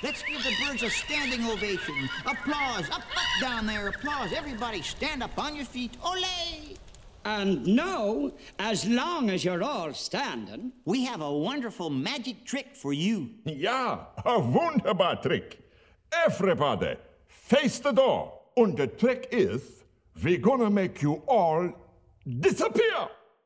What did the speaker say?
Let's give the birds a standing ovation. Applause. Up, up, down there. Applause. Everybody stand up on your feet. Ole! And now, as long as you're all standing, we have a wonderful magic trick for you. Ja, a wunderbar trick. Everybody, face the door. And the trick is, we're gonna make you all disappear.